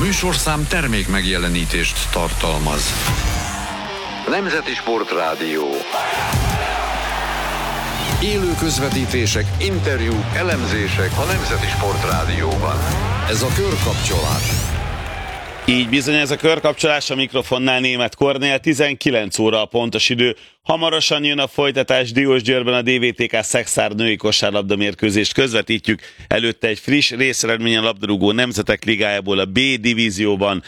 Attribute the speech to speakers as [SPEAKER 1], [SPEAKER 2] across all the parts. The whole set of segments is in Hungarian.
[SPEAKER 1] műsorszám termék megjelenítést tartalmaz. Nemzeti Sportrádió. Élő közvetítések, interjúk, elemzések a Nemzeti Sportrádióban. Ez a Körkapcsolás.
[SPEAKER 2] Így bizony ez a körkapcsolás, a mikrofonnál Németh Kornél, 19 óra a pontos idő. Hamarosan jön a folytatás Diósgyőrben, a DVTK Szexárd női kosárlabda mérkőzést közvetítjük. Előtte egy friss részeredményen labdarúgó Nemzetek Ligájából a B divízióban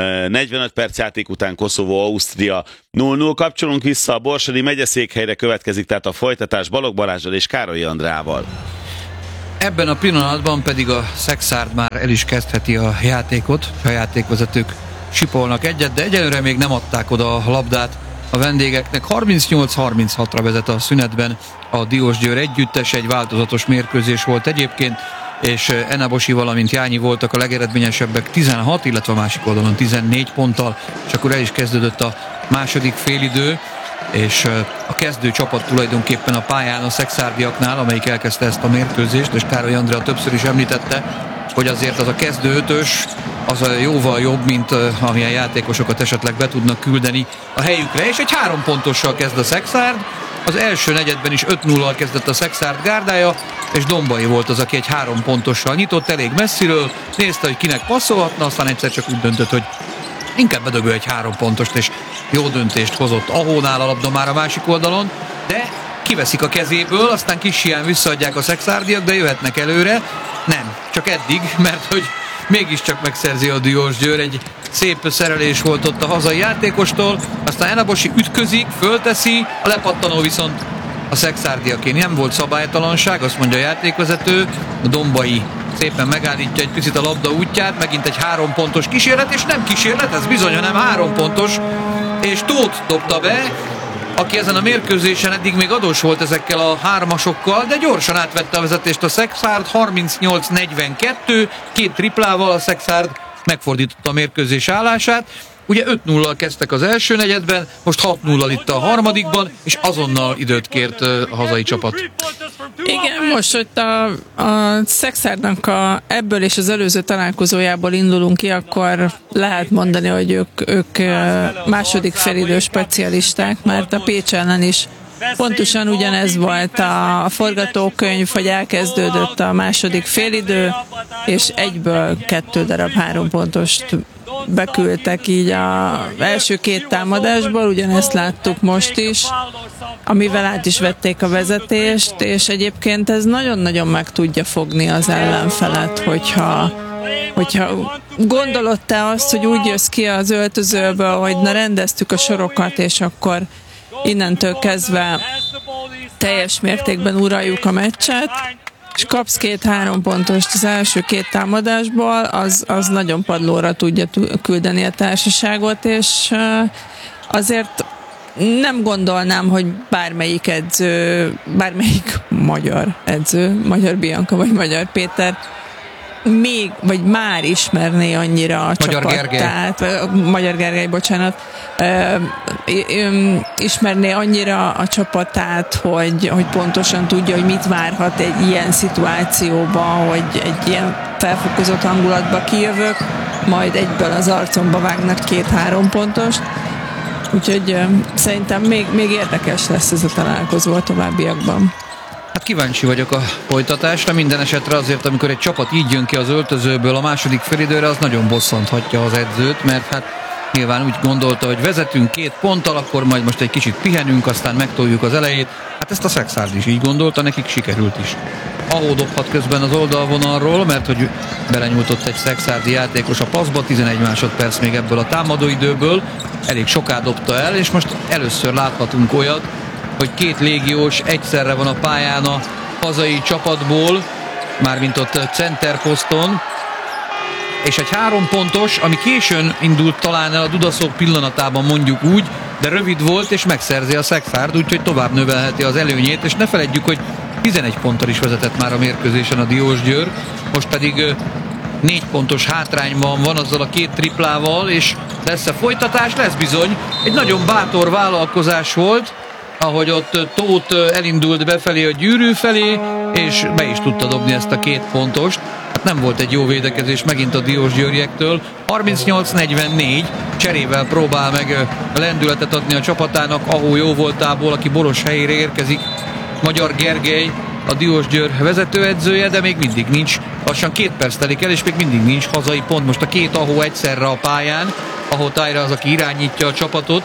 [SPEAKER 2] 45 perc játék után Koszovó-Ausztria 0-0. Kapcsolunk vissza a Borsodi megyeszékhelyre, következik tehát a folytatás Balogh Balázsral és Károlyi Andrával.
[SPEAKER 3] Ebben a pillanatban pedig a Szexárd már el is kezdheti a játékot, a játékvezetők sipolnak egyet, de egyelőre még nem adták oda a labdát a vendégeknek. 38-36-ra vezet a szünetben a Diósgyőr együttes, egy változatos mérkőzés volt egyébként, és Enabosi, valamint Jányi voltak a legeredményesebbek 16, illetve a másik oldalon 14 ponttal, és akkor el is kezdődött a második félidő, és a kezdő csapat tulajdonképpen a pályán a szexárdiaknál, amelyik elkezdte ezt a mérkőzést, és Károlyi Andrea többször is említette, hogy azért az a kezdő ötös az a jóval jobb, mint amilyen játékosokat esetleg be tudnak küldeni a helyükre, és egy 3 pontossal kezd a Szexárd. Az első negyedben is 5-0-al kezdett a Szexárd gárdája, és Dombai volt az, aki egy 3 pontossal nyitott elég messziről, nézte, hogy kinek passzolhatna, aztán egyszer csak úgy döntött, hogy inkább bedögöl egy 3 pontost, és jó döntést hozott. Ahónál a labda már a másik oldalon, de kiveszik a kezéből, aztán kis hián visszaadják a szexárdiak, de jöhetnek előre. Nem, csak eddig, mert hogy mégiscsak megszerzi a Diósgyőr. Egy szép szerelés volt ott a hazai játékostól, aztán Enabosi ütközik, fölteszi, a lepattanó viszont a szexárdiaké. Nem volt szabálytalanság, azt mondja a játékvezető. A Dombai szépen megállítja egy picit a labda útját, megint egy 3 pontos kísérlet, és nem kísérlet, ez bizony, hanem 3 pontos, és Tóth dobta be, aki ezen a mérkőzésen eddig még adós volt ezekkel a hármasokkal, de gyorsan átvette a vezetést a Szexárd, 38-42, 2 triplával a Szexárd megfordította a mérkőzés állását. Ugye 5-0-al kezdtek az első negyedben, most 6-0-al itt a harmadikban, és azonnal időt kért a hazai csapat.
[SPEAKER 4] Igen, most ott a Szexárdnak ebből és az előző találkozójából indulunk ki, akkor lehet mondani, hogy ők második felidő specialisták, mert a Pécs ellen is pontosan ugyanez volt a forgatókönyv, hogy elkezdődött a második félidő, és egyből 2 darab 3 pontost beküldtek így az első 2 támadásból, ugyanezt láttuk most is, amivel át is vették a vezetést, és egyébként ez nagyon-nagyon meg tudja fogni az ellenfelet, hogyha gondolod te azt, hogy úgy jössz ki az öltözőből, hogy na rendeztük a sorokat, és akkor innentől kezdve teljes mértékben uraljuk a meccset, és kapsz 2-3 pontost az első 2 támadásból, az nagyon padlóra tudja küldeni a társaságot, és azért nem gondolnám, hogy bármelyik magyar edző, Magyar Bianca vagy Magyar Péter vagy már ismerné annyira a csapatát, Magyar Gergely, bocsánat, ismerné annyira a csapatát, hogy pontosan tudja, hogy mit várhat egy ilyen szituációban, hogy egy ilyen felfokozott hangulatba kijövök, majd egyből az arcomba vágnak 2-3 pontost. Úgyhogy szerintem még érdekes lesz ez a találkozó a továbbiakban.
[SPEAKER 3] Hát kíváncsi vagyok a folytatásra, minden esetre azért, amikor egy csapat így jön ki az öltözőből a második félidőre, az nagyon bosszanthatja az edzőt, mert hát nyilván úgy gondolta, hogy vezetünk 2 ponttal, akkor majd most egy kicsit pihenünk, aztán megtoljuk az elejét. Hát ezt a Szexárd is így gondolta, nekik sikerült is. Ahó dobhat közben az oldalvonalról, mert hogy belenyújtott egy szexárdi játékos a passzba, 11 másodperc még ebből a támadóidőből, elég soká dobta el, és most először láthatunk olyat, hogy 2 légiós egyszerre van a pályán a hazai csapatból, mármint ott centerposzton, és egy 3 pontos, ami későn indult talán el a Dudaszok pillanatában, mondjuk úgy, de rövid volt, és megszerzi a Szexárd, úgyhogy tovább növelheti az előnyét, és ne feledjük, hogy 11 ponttal is vezetett már a mérkőzésen a Diósgyőr, most pedig 4 pontos hátrányban van azzal a 2 triplával, és lesz-e folytatás? Lesz bizony. Egy nagyon bátor vállalkozás volt, ahogy ott Tóth elindult befelé a gyűrű felé, és be is tudta dobni ezt a 2 pontost. Hát nem volt egy jó védekezés megint a Diósgyőriektől. 38-44, cserével próbál meg lendületet adni a csapatának, ahol jó voltából, aki Boros helyére érkezik, Magyar Gergely, a Diósgyőr vezetőedzője, de még mindig nincs, lassan 2 perc telik el, és még mindig nincs hazai pont. Most a 2 Ahó egyszerre a pályán, Ahó Tájra az, aki irányítja a csapatot.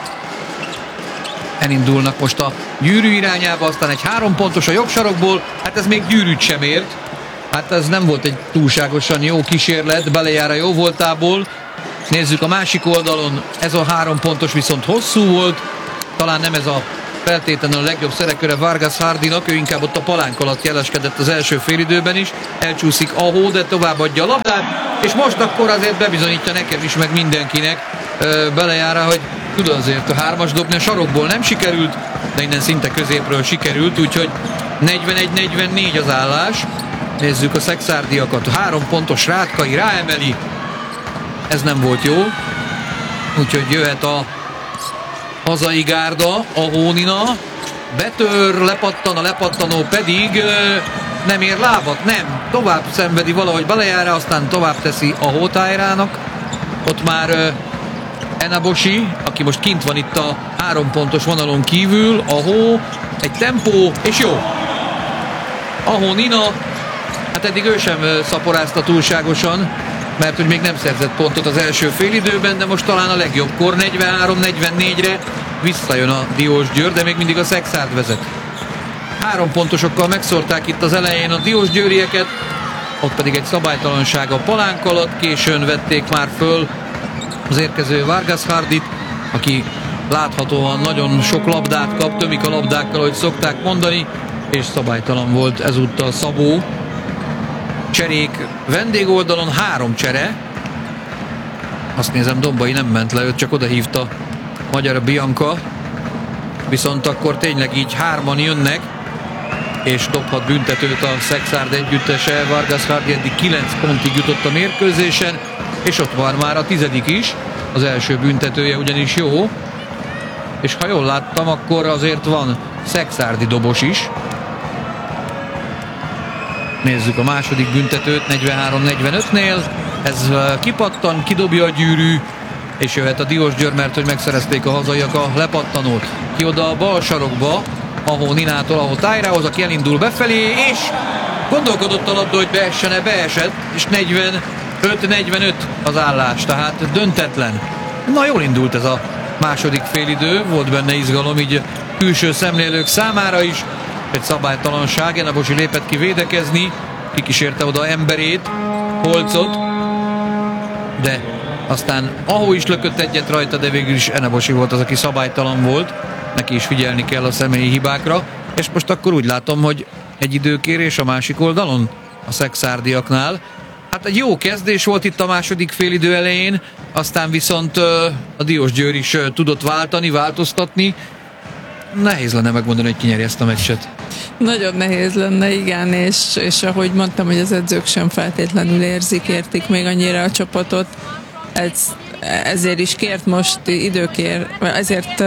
[SPEAKER 3] Elindulnak most a Gyűrű irányába, aztán egy 3 pontos a jobbsarokból, hát ez még Gyűrűt sem ért. Hát ez nem volt egy túlságosan jó kísérlet, Belejár a jó voltából. Nézzük a másik oldalon, ez a 3 pontos viszont hosszú volt, talán nem ez a feltétlenül a legjobb szereköre Vargas Hardynak, ő inkább ott a palánk alatt jeleskedett az első félidőben is, elcsúszik Ahó, de továbbadja a labdát, és most akkor azért bebizonyítja nekem is, meg mindenkinek Belejára, hogy tud azért a 3-as dobni, a sarokból nem sikerült, de innen szinte középről sikerült, úgyhogy 41-44 az állás. Nézzük a szekszárdiakat, 3 pontos Rátkai ráemeli, ez nem volt jó, úgyhogy jöhet a hazai gárda, a Hónina, betör, lepattan, a lepattanó pedig nem ér lábat, nem, tovább szenvedi valahogy Belejára, aztán tovább teszi a Hótájrának, ott már Enabosi, aki most kint van itt a 3 pontos vonalon kívül, a Hó, egy tempó, és jó. A Hónina, hát eddig ő sem szaporázta túlságosan, mert hogy még nem szerzett pontot az első félidőben, de most talán a legjobbkor, 43-44-re visszajön a Diósgyőr, de még mindig a Szekszárd vezet. 3 pontosokkal megszórták itt az elején a diósgyőrieket, ott pedig egy szabálytalanság a palánk alatt, későn vették már föl az érkező Vargas Hardyt, aki láthatóan nagyon sok labdát kap, tömik a labdákkal, ahogy szokták mondani, és szabálytalan volt ezúttal Szabó. Cserék vendégoldalon, 3 csere. Azt nézem, Dombai nem ment le, őt csak odahívta Magyar Bianca. Viszont akkor tényleg így 3-an jönnek, és dobhat büntetőt a Szekszárd együttese. Vargas Hardy eddig 9 pontig jutott a mérkőzésen, és ott van már a 10. is. Az első büntetője ugyanis jó. És ha jól láttam, akkor azért van szekszárdi dobos is. Nézzük a második büntetőt 43-45-nél. Ez kipattan, kidobja a Gyűrű, és jöhet a Diósgyőr, mert hogy megszerezték a hazaiak a lepattanót. Ki oda a bal sarokba, ahol Ninától, ahol Tájrához, aki elindul befelé, és gondolkodott a labda, hogy beessen-e, beesett, és 45-45 az állás, tehát döntetlen. Na, jól indult ez a második félidő, volt benne izgalom így külső szemlélők számára is. Egy szabálytalanság, Enabosi lépett ki védekezni, kikísérte oda emberét, Holcot, de aztán Ahó is lökött egyet rajta, de végül is Enabosi volt az, aki szabálytalan volt, neki is figyelni kell a személyi hibákra, és most akkor úgy látom, hogy egy időkérés a másik oldalon, a szekszárdiaknál. Hát egy jó kezdés volt itt a második félidő elején, aztán viszont a Diósgyőr is tudott változtatni. Nehéz lenne megmondani, hogy ki nyeri ezt a meccset.
[SPEAKER 4] Nagyon nehéz lenne, igen, és ahogy mondtam, hogy az edzők sem feltétlenül értik még annyira a csapatot. Ezért is kért most ezért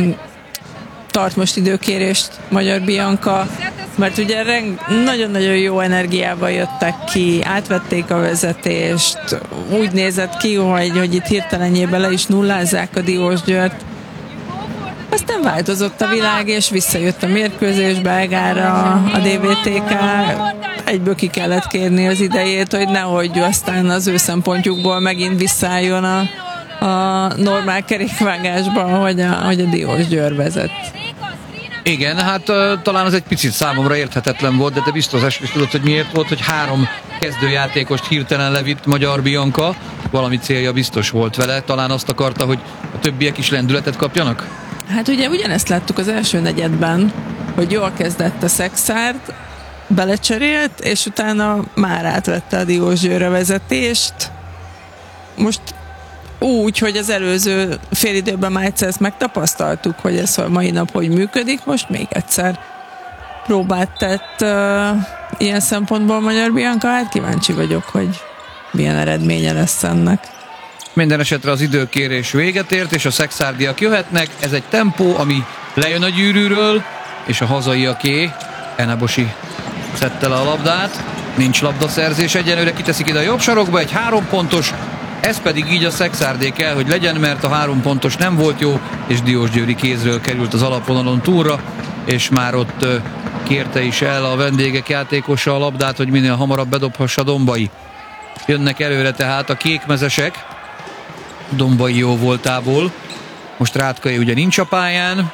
[SPEAKER 4] tart most időkérést Magyar Bianca, mert ugye nagyon-nagyon jó energiával jöttek ki, átvették a vezetést, úgy nézett ki, hogy itt hirtelenjében le is nullázzák a Diósgyőrt. Aztán változott a világ, és visszajött a mérkőzés Belgára a DVTK. Egyből ki kellett kérni az idejét, hogy nehogy aztán az ő szempontjukból megint visszaálljon a normál kerékvágásba, hogy a Diósgyőr vezet.
[SPEAKER 3] Igen, hát talán az egy picit számomra érthetetlen volt, de te biztos is tudod, hogy miért volt, hogy 3 kezdőjátékost hirtelen levitt Magyar Bianca. Valami célja biztos volt vele, talán azt akarta, hogy a többiek is lendületet kapjanak?
[SPEAKER 4] Hát ugye ugyanezt láttuk az első negyedben, hogy jól kezdett a Szekszárd, belecserélt, és utána már átvette a Diósgyőr a vezetést. Most úgy, hogy az előző félidőben már egyszer ezt megtapasztaltuk, hogy ez a mai nap hogy működik, most még egyszer próbát tett ilyen szempontból Magyar Bianca, hát kíváncsi vagyok, hogy milyen eredménye lesz ennek.
[SPEAKER 3] Minden esetre az időkérés véget ért, és a szekszárdiak jöhetnek. Ez egy tempó, ami lejön a Gyűrűről, és a hazaiaké. Enabosi szedte le a labdát. Nincs labdaszerzés, egyenlőre kiteszik ide a jobb sarokba, egy 3 pontos, ez pedig így a Szekszárdi kell, hogy legyen, mert a 3 pontos nem volt jó, és Diósgyőri kézről került az alapvonalon túlra, és már ott kérte is el a vendégek játékosa a labdát, hogy minél hamarabb bedobhassa Dombai. Jönnek előre tehát a kékmezesek, Dombai jó voltából, most Rátkai ugye nincs a pályán,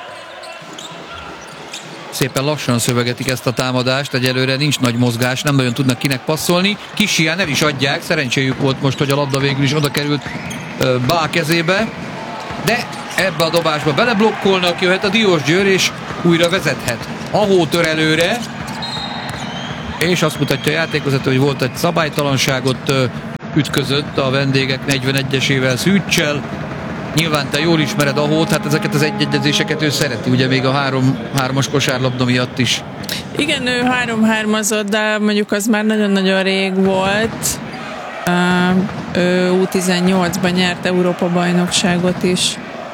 [SPEAKER 3] szépen lassan szövegetik ezt a támadást, egyelőre nincs nagy mozgás, nem nagyon tudnak kinek passzolni. Kisián el is adják, szerencséjük volt most, hogy a labda végül is oda került Bá kezébe, de ebbe a dobásba beleblokkolnak, jöhet a Diósgyőr, és újra vezethet. Ahó tör előre, és azt mutatja a játékvezető, hogy volt egy szabálytalanságot, ütközött a vendégek 41-esével Szűccsel. Nyilván te jól ismered Ahót, hát ezeket az egyegyezéseket ő szereti, ugye még a 3-as kosárlabda miatt is.
[SPEAKER 4] Igen, ő 3-3-azott, de mondjuk az már nagyon-nagyon rég volt. Ő U18-ban nyert Európa-bajnokságot is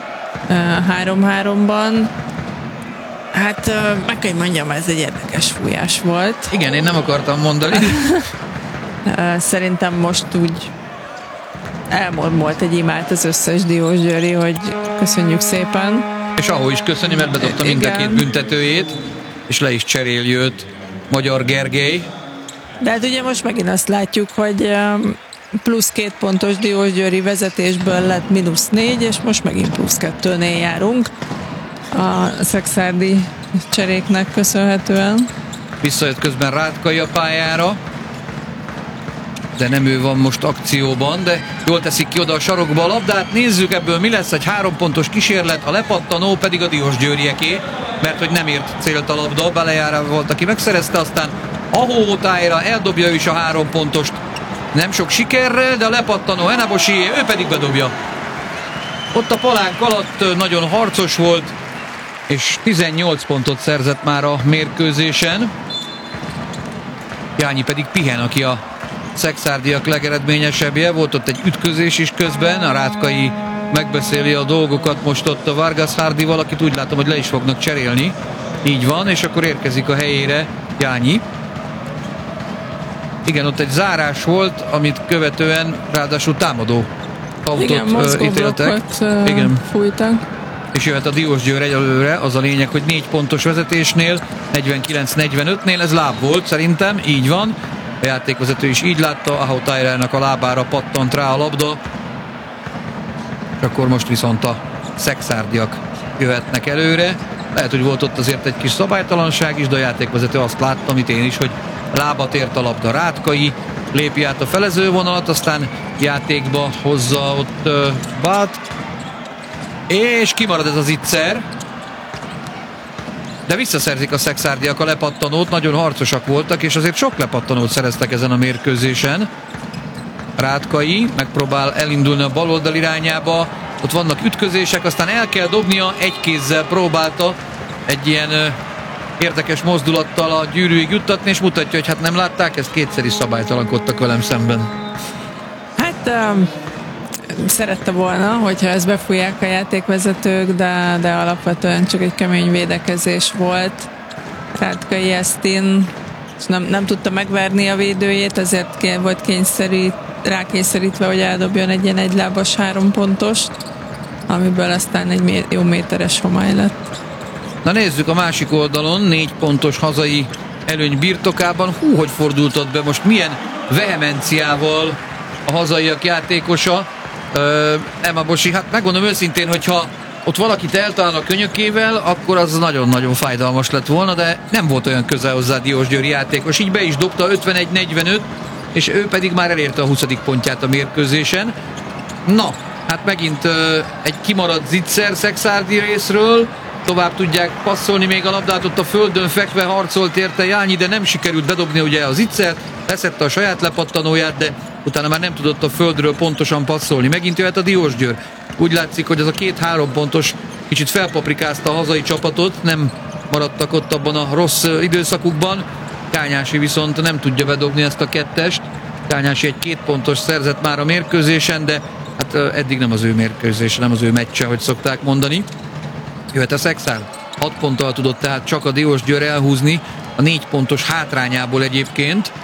[SPEAKER 4] 3-3-ban. Hát meg kell mondjam, ez egy érdekes fújás volt.
[SPEAKER 3] Igen, én nem akartam mondani.
[SPEAKER 4] Szerintem most úgy elmormolt egy imát az összes diósgyőri, hogy köszönjük szépen.
[SPEAKER 3] És Ahó is köszöni, mert bedobta mind a két büntetőjét, és le is cseréli őt Magyar Gergely.
[SPEAKER 4] De hát ugye most megint azt látjuk, hogy plusz 2 pontos diósgyőri vezetésből lett -4, és most megint plusz 2-nél járunk a szekszárdi cseréknek köszönhetően.
[SPEAKER 3] Visszajött közben Rátkai a pályára, de nem ő van most akcióban, de jól teszik ki oda a sarokba a labdát. Nézzük ebből mi lesz, egy 3 pontos kísérlet, a lepattanó pedig a diósgyőrieké, mert hogy nem ért célt a labda, Belejára volt, aki megszerezte, aztán Ahó tájra eldobja ő is a 3 pontost. Nem sok sikerrel, de a lepattanó Enabosié, ő pedig bedobja. Ott a palánk alatt nagyon harcos volt, és 18 pontot szerzett már a mérkőzésen. Jányi pedig pihen, aki a szekszárdiak legeredményesebbje. Volt ott egy ütközés is közben, a Rátkai megbeszéli a dolgokat most ott a Vargas Hardival, akit úgy látom, hogy le is fognak cserélni. Így van, és akkor érkezik a helyére Jányi. Igen, ott egy zárás volt, amit követően ráadásul támadó autót ítéltek. Igen,
[SPEAKER 4] fújtak.
[SPEAKER 3] És jöhet a Diósgyőr egyelőre, az a lényeg, hogy 4 pontos vezetésnél, 49-45-nél, ez láb volt szerintem, így van. A játékvezető is így látta, Ahó Tájrának a lábára pattant rá a labda. És akkor most viszont a szekszárdiak jöhetnek előre. Lehet, hogy volt ott azért egy kis szabálytalanság is, de a játékvezető azt látta, amit én is, hogy lábat ért a labda. Rátkai lépi át a felezővonalat, aztán játékba hozza ott Bát, és kimarad ez az Itzer, de visszaszerzik a szekszárdiak a lepattanót, nagyon harcosak voltak, és azért sok lepattanót szereztek ezen a mérkőzésen. Rátkai megpróbál elindulni a baloldal irányába, ott vannak ütközések, aztán el kell dobnia, egy kézzel próbálta egy ilyen érdekes mozdulattal a gyűrűig juttatni, és mutatja, hogy hát nem látták, ezt kétszer is szabálytalankodtak velem szemben.
[SPEAKER 4] Hát szerette volna, hogyha ezt befújják a játékvezetők, de alapvetően csak egy kemény védekezés volt. Rátkai Esztin nem tudta megverni a védőjét, ezért volt rákényszerítve, hogy eldobjon egy ilyen egylábas 3 pontost, amiből aztán egy jó méteres homály lett.
[SPEAKER 3] Na nézzük a másik oldalon, 4 pontos hazai előny birtokában. Hú, hogy fordult ott be most, milyen vehemenciával a hazaiak játékosa. Enabosy, hát megmondom őszintén, hogyha ott valakit eltalál a könyökével, akkor az nagyon-nagyon fájdalmas lett volna, de nem volt olyan közel hozzá Diósgyőri játékos. Így be is dobta 51-45, és ő pedig már elérte a 20. pontját a mérkőzésen. Na, hát megint egy kimaradt zicser szekszárdi részről, tovább tudják passzolni még a labdát, ott a földön fekve harcolt érte Jányi, de nem sikerült bedobni ugye az zicsert, leszette a saját lepattanóját, de utána már nem tudott a földről pontosan passzolni. Megint jöhet a Diósgyőr. Úgy látszik, hogy ez a 2-3 pontos kicsit felpaprikázta a hazai csapatot, nem maradtak ott abban a rossz időszakukban. Kányási viszont nem tudja bedobni ezt a kettest. Kányási egy 2 pontos szerzett már a mérkőzésen, de hát eddig nem az ő mérkőzése, nem az ő meccse, hogy szokták mondani. Jöhet a Szekszárd. 6 ponttal tudott tehát csak a Diósgyőr elhúzni a 4 pontos hátrányából egyébként. Ott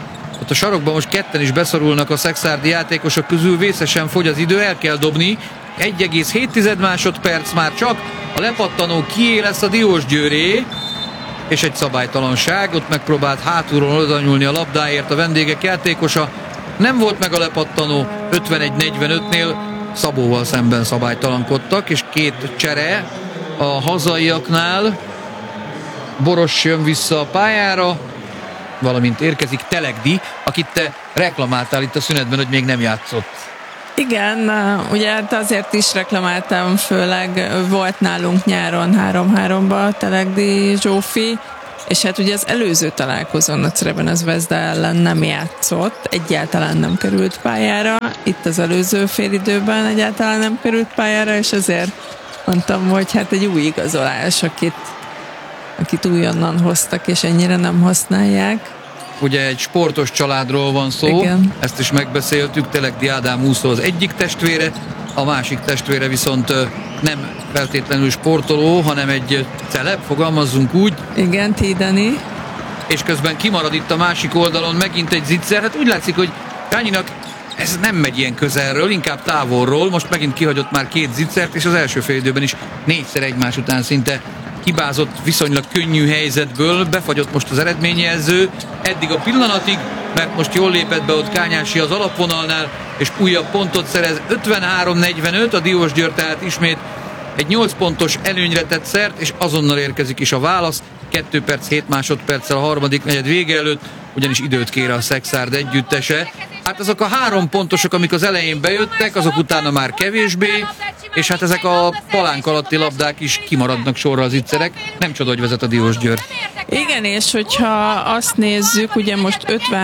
[SPEAKER 3] a sarokban most ketten is beszorulnak a szekszárdi játékosok közül, vészesen fogy az idő, el kell dobni. 1,7 másodperc már csak, a lepattanó kié lesz a Diósgyőré, és egy szabálytalanság, ott megpróbált hátulról oda nyúlni a labdáért a vendégek játékosa, nem volt meg a lepattanó, 51-45-nél Szabóval szemben szabálytalankodtak, és 2 csere a hazaiaknál. Boros jön vissza a pályára, valamint érkezik Telegdi, akit te reklamáltál itt a szünetben, hogy még nem játszott.
[SPEAKER 4] Igen, ugye hát azért is reklamáltam, főleg volt nálunk nyáron 3-3-ba Telegdi Zsófi, és hát ugye az előző találkozón a Crvenezvezda ellen nem játszott, egyáltalán nem került pályára, itt az előző félidőben egyáltalán nem került pályára, és ezért mondtam, hogy hát egy új igazolás, akit újonnan hoztak, és ennyire nem használják.
[SPEAKER 3] Ugye egy sportos családról van szó,
[SPEAKER 4] igen.
[SPEAKER 3] Ezt is megbeszéltük, Telegdi Ádám úszó az egyik testvére, a másik testvére viszont nem feltétlenül sportoló, hanem egy celeb, fogalmazzunk úgy.
[SPEAKER 4] Igen, Tidani.
[SPEAKER 3] És közben kimarad itt a másik oldalon megint egy zicser, hát úgy látszik, hogy Rányinak ez nem megy ilyen közelről, inkább távolról, most megint kihagyott már 2 zicsert, és az első félidőben is 4-szer egymás után szinte hibázott viszonylag könnyű helyzetből, befagyott most az eredményjelző, eddig a pillanatig, mert most jól lépett be ott Kányási az alapvonalnál, és újabb pontot szerez, 53-45, a Diósgyőr tehát ismét egy 8 pontos előnyre tett szert, és azonnal érkezik is a válasz, 2 perc 7 másodperccel a harmadik negyed vége előtt, ugyanis időt kér a Szekszárd együttese. Hát azok a 3 pontosok, amik az elején bejöttek, azok utána már kevésbé, és hát ezek a palánk alatti labdák is kimaradnak sorra az ittszerek. Nem csoda, hogy vezet a Diósgyőr.
[SPEAKER 4] Igen, és hogyha azt nézzük, ugye most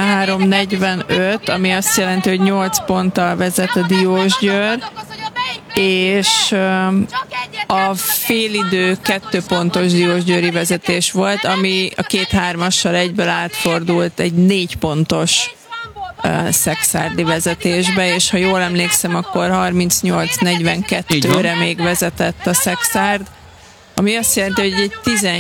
[SPEAKER 4] 53-45, ami azt jelenti, hogy 8 ponttal vezet a Diósgyőr, és a félidő 2 pontos diósgyőri vezetés volt, ami a 2-3-assal egyből átfordult egy 4 pontos szekszárdi vezetésbe, és ha jól emlékszem, akkor 38-42-re még vezetett a Szekszárd, ami azt jelenti, hogy egy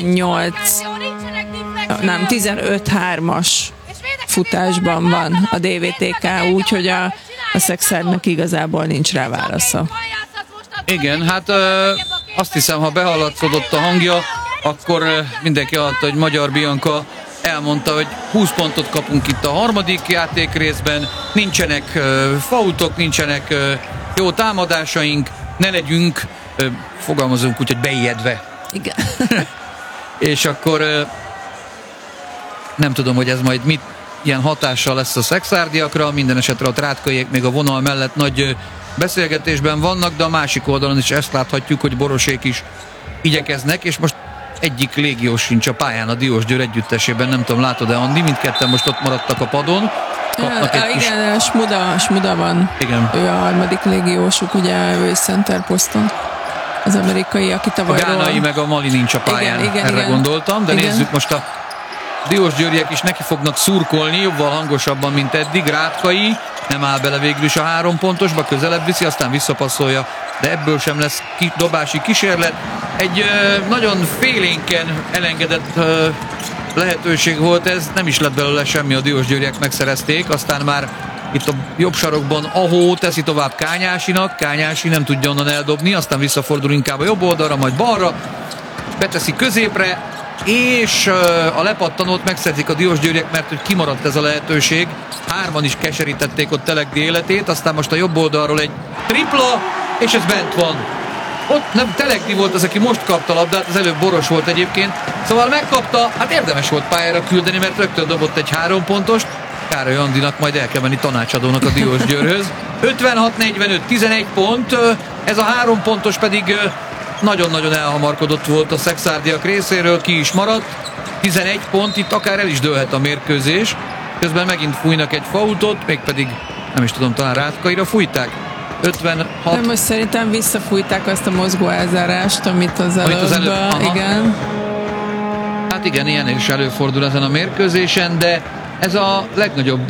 [SPEAKER 4] 15-3-as futásban van a DVTK, úgyhogy a Szekszárdnak igazából nincs rá válasza.
[SPEAKER 3] Igen, hát azt hiszem, ha behallatszódott a hangja, akkor mindenki adta, hogy Magyar Bianca elmondta, hogy 20 pontot kapunk itt a harmadik játékrészben, nincsenek fautok, nincsenek jó támadásaink, ne legyünk, fogalmazunk úgy, hogy beijedve.
[SPEAKER 4] Igen.
[SPEAKER 3] És akkor nem tudom, hogy ez majd mit ilyen hatással lesz a szekszárdiakra, minden esetre a trátkaiék még a vonal mellett nagy beszélgetésben vannak, de a másik oldalon is ezt láthatjuk, hogy Borosék is igyekeznek, és most egyik légiós sincs a pályán a Diósgyőr együttesében, nem tudom, látod-e, Andi, mindketten most ott maradtak a padon.
[SPEAKER 4] Igen, Smuda van.
[SPEAKER 3] Igen.
[SPEAKER 4] Ő a harmadik légiósuk, ugye ő is center poszton. Az amerikai, aki tavaly...
[SPEAKER 3] A gánai meg a mali nincs a pályán, erre gondoltam, de nézzük most a diósgyőriek is neki fognak szurkolni, jobban hangosabban, mint eddig. Rátkai nem áll bele végül is a 3 pontosba, közelebb viszi, aztán visszapasszolja, de ebből sem lesz dobási kísérlet. Egy nagyon félénken elengedett lehetőség volt ez, nem is lett belőle semmi, a diósgyőriek megszerezték, aztán már itt a jobb sarokban Ahó teszi tovább Kányásinak, Kányási nem tudja onnan eldobni, aztán visszafordul inkább a jobb oldalra, majd balra, beteszi középre, és a lepattanót megszerzik a diósgyőriek, mert hogy kimaradt ez a lehetőség. 3-an is keserítették ott Telegdi életét, aztán most a jobb oldalról egy tripla, és ez bent van. Ott nem Telegdi volt az, aki most kapta a labdát, az előbb Boros volt egyébként. Szóval megkapta, hát érdemes volt pályára küldeni, mert rögtön dobott egy 3 pontost. Károly Andinak majd el kell menni tanácsadónak a Diósgyőrhöz. 56-45, 11 pont, ez a 3 pontos pedig nagyon-nagyon elhamarkodott volt a szekszárdiak részéről, ki is maradt. 11 pont, itt akár el is dőlhet a mérkőzés. Közben megint fújnak egy fautot, mégpedig nem is tudom, talán Rátkaira fújták. 56.
[SPEAKER 4] Nem, most szerintem visszafújták azt a mozgó elzárást, amit az előbb. Igen.
[SPEAKER 3] Hát igen, ilyen is előfordul ezen a mérkőzésen, de ez a legnagyobb,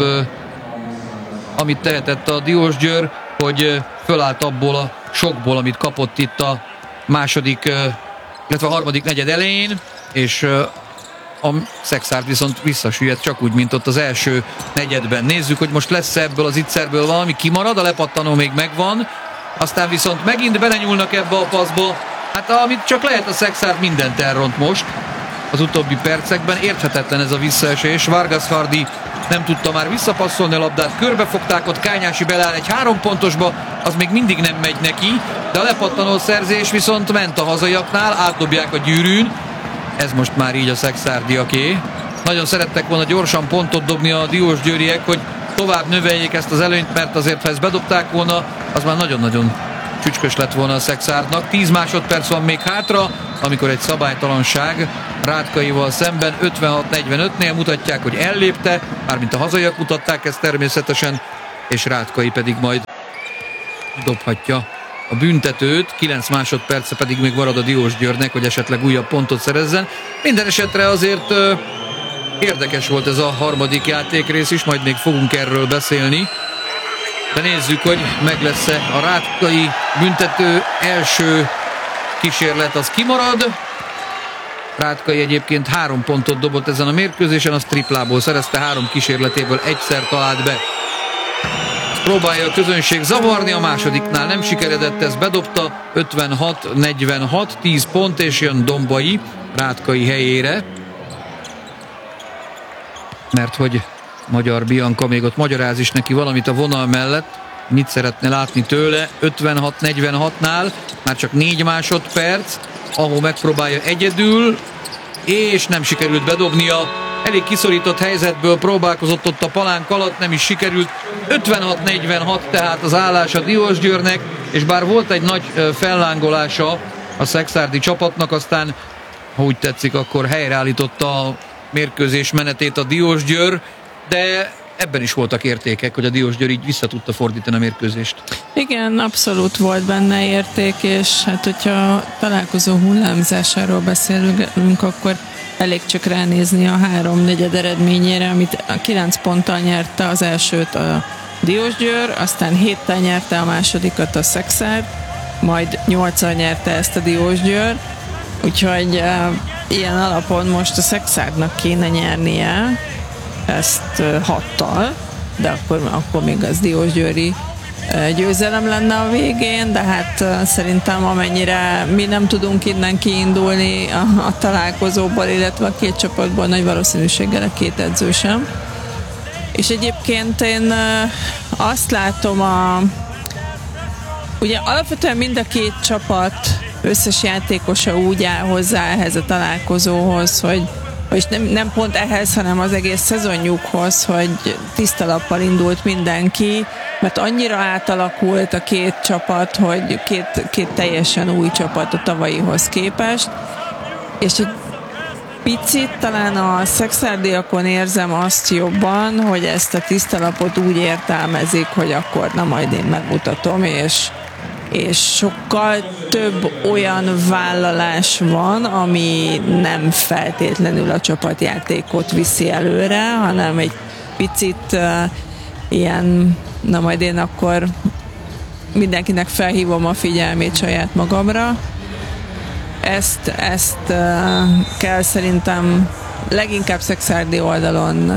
[SPEAKER 3] amit tehetett a Diósgyőr, hogy fölállt abból a sokból, amit kapott itt a második, illetve a harmadik negyed elején, és a Szekszárd viszont visszasüllyedt, csak úgy, mint ott az első negyedben. Nézzük, hogy most lesz ebből az ittszerből valami, kimarad, a lepattanó még megvan, aztán viszont megint belenyúlnak ebbe a passzba. Hát amit csak lehet, a Szekszárd mindent elront most az utóbbi percekben. Érthetetlen ez a visszaesés. Vargas Hardy nem tudta már visszapasszolni a labdát, körbefogták, ott Kányási beleáll egy 3 pontosba, az még mindig nem megy neki, de a lepattanó szerzés viszont ment a hazaiaknál, átdobják a gyűrűn. Ez most már így a szekszárdiaké. Nagyon szerettek volna gyorsan pontot dobni a diósgyőriek, hogy tovább növeljék ezt az előnyt, mert azért, ha ezt bedobták volna, az már nagyon-nagyon csücskös lett volna a Szekszárdnak. 10 másodperc van még hátra, amikor egy szabálytalanság Rátkaival szemben 56-45-nél mutatják, hogy ellépte, mármint a hazaiak mutatták ezt természetesen, és Rátkai pedig majd dobhatja a büntetőt, 9 másodperce pedig még marad a Diósgyőrnek, hogy esetleg újabb pontot szerezzen. Minden esetre azért érdekes volt ez a harmadik játékrész is, majd még fogunk erről beszélni. De nézzük, hogy meg lesz-e a Rátkai büntető. Első kísérlet az kimarad. Rátkai egyébként 3 pontot dobott ezen a mérkőzésen, az triplából szerezte, 3 kísérletéből egyszer talált be. Próbálja a közönség zavarni, a másodiknál nem sikeredett, ezt bedobta, 56-46, 10 pont, és jön Dombai Rátkai helyére. Mert hogy Magyar Bianca még ott magyaráz is neki valamit a vonal mellett, mit szeretne látni tőle. 56-46-nál már csak 4 másodperc, ahol megpróbálja egyedül, és nem sikerült bedobnia. Elég kiszorított helyzetből próbálkozott ott a palánk alatt, nem is sikerült. 56-46 tehát az állás a Diósgyőrnek, és bár volt egy nagy fellángolása a szekszárdi csapatnak, aztán, ha úgy tetszik, akkor helyreállította a mérkőzés menetét a Diósgyőr, de ebben is voltak értékek, hogy a Diósgyőr így vissza tudta fordítani a mérkőzést.
[SPEAKER 4] Igen, abszolút volt benne érték, és hát hogyha találkozó hullámzásáról beszélünk, akkor elég csak ránézni a 3-4 eredményére, amit 9 ponttal nyerte az elsőt a Diósgyőr, aztán 7-tel nyerte a másodikat a Szekszárd, majd 8-al nyerte ezt a Diósgyőr, úgyhogy ilyen alapon most a Szekszárdnak kéne nyernie ezt 6-tal, de akkor még az diósgyőri győzelem lenne a végén, de hát szerintem amennyire mi nem tudunk innen kiindulni a találkozóból, illetve a két csapatból, nagy valószínűséggel a két edző sem. És egyébként én azt látom, ugye alapvetően mind a két csapat összes játékosa úgy áll hozzá ehhez a találkozóhoz, és nem pont ehhez, hanem az egész szezonjukhoz, hogy tiszta lappal indult mindenki, mert annyira átalakult a két csapat, hogy két teljesen új csapat a tavalyihoz képest, és egy picit talán a szekszárdiakon érzem azt jobban, hogy ezt a tiszta lapot úgy értelmezik, hogy akkor na majd én megmutatom, és sokkal több olyan vállalás van, ami nem feltétlenül a csapatjátékot viszi előre, hanem egy picit ilyen, na majd én akkor mindenkinek felhívom a figyelmét saját magamra. Ezt kell szerintem leginkább szekszárdi oldalon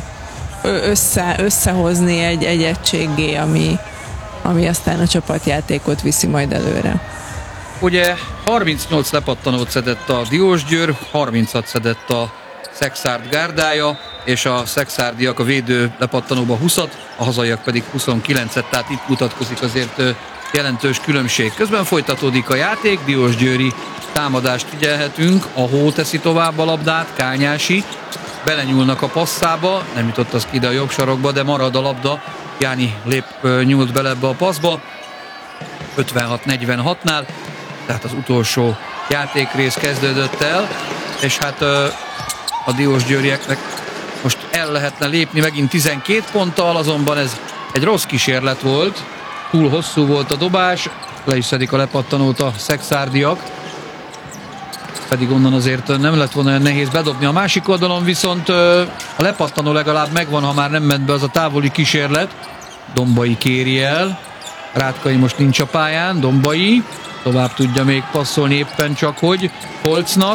[SPEAKER 4] összehozni egy egységgé, ami aztán a csapatjátékot viszi majd előre.
[SPEAKER 3] Ugye 38 lepattanót szedett a Diósgyőr, 30-at szedett a Szekszárd gárdája, és a szekszárdiak a védő lepattanóba 20-at, a hazaiak pedig 29-et, tehát itt mutatkozik azért jelentős különbség. Közben folytatódik a játék, diósgyőri támadást figyelhetünk, a Hó teszi tovább a labdát, Kányási, belenyúlnak a passzába, nem jutott az ki ide a jobb sarokba, de marad a labda, Jáni nyúlt bele ebbe a passzba, 56-46-nál, tehát az utolsó játékrész kezdődött el, és hát a diósgyőrieknek most el lehetne lépni megint 12 ponttal, azonban ez egy rossz kísérlet volt, túl hosszú volt a dobás, le is szedik a lepattanót a szekszárdiak, pedig onnan azért nem lett volna olyan nehéz bedobni. A másik oldalon viszont a lepattanó legalább megvan, ha már nem ment be az a távoli kísérlet. Dombai kéri el, Rátkai most nincs a pályán, Dombai tovább tudja még passzolni éppen csak, hogy Holcnak,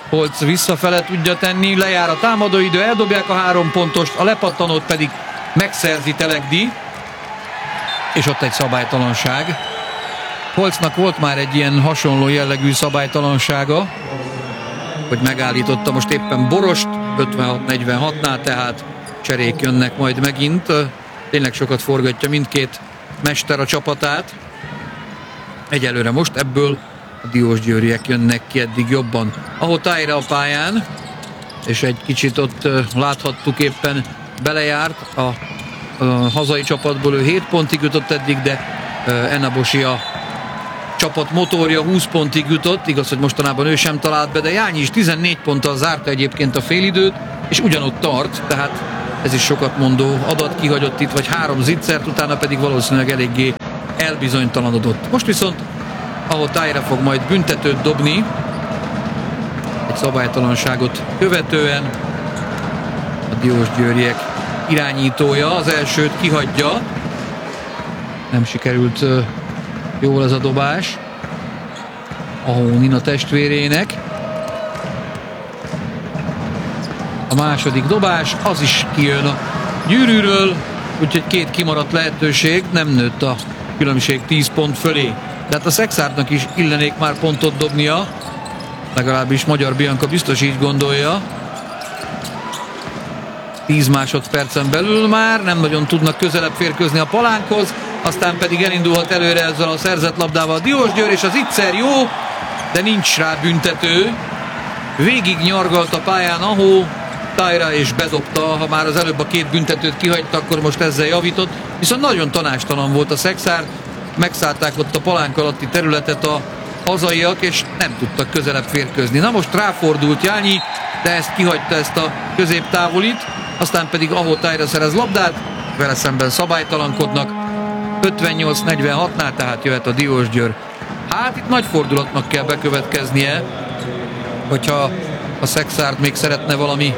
[SPEAKER 3] Holc visszafele tudja tenni, lejár a támadóidő, eldobják a 3 pontost, a lepattanót pedig megszerzi Telegdi, és ott egy szabálytalanság. Holcnak volt már egy ilyen hasonló jellegű szabálytalansága, hogy megállította most éppen Borost 56-46-nál, tehát cserék jönnek majd megint. Tényleg sokat forgatja mindkét mester a csapatát. Egyelőre most ebből a diósgyőriek jönnek ki eddig jobban. Ahol Tájra a pályán, és egy kicsit ott láthattuk éppen belejárt a hazai csapatból, ő 7 pontig jutott eddig, de Enabosi a csapat motorja 20 pontig jutott, igaz, hogy mostanában ő sem talált be, de Jányi is 14 ponttal zárta egyébként a félidőt, és ugyanott tart, tehát ez is sokat mondó adat, kihagyott itt vagy 3 zicsert, utána pedig valószínűleg eléggé elbizonytalanodott. Most viszont, ahol Tájra fog majd büntetőt dobni, egy szabálytalanságot követően a diósgyőriek irányítója az elsőt kihagyja, nem sikerült jól ez a dobás Ahó Nina testvérének. A második dobás, az is kijön a gyűrűről, úgyhogy 2 kimaradt lehetőség, nem nőtt a különbség 10 pont fölé. Tehát a Szexárdnak is illenék már pontot dobnia, legalábbis Magyar Bianca biztos így gondolja. 10 másodpercen belül már nem nagyon tudnak közelebb férkőzni a palánkhoz, aztán pedig elindulhat előre ezzel a szerzett labdával a Diósgyőr, és az Itzer jó, de nincs rá büntető. Végig nyargalt a pályán Ahó, Tájra, és bedobta, ha már az előbb a 2 büntetőt kihagyta, akkor most ezzel javított. Viszont nagyon tanástalan volt a Szexárd, megszállták ott a palánk alatti területet a hazaiak, és nem tudtak közelebb férkőzni. Na most ráfordult Jányi, de ezt kihagyta, ezt a középtávolit, aztán pedig Ahó Tájra szerez labdát, vele szemben szabálytalankodnak. 58-46-nál tehát jöhet a Diósgyőr. Hát itt nagy fordulatnak kell bekövetkeznie, hogyha a Szexárd még szeretne valami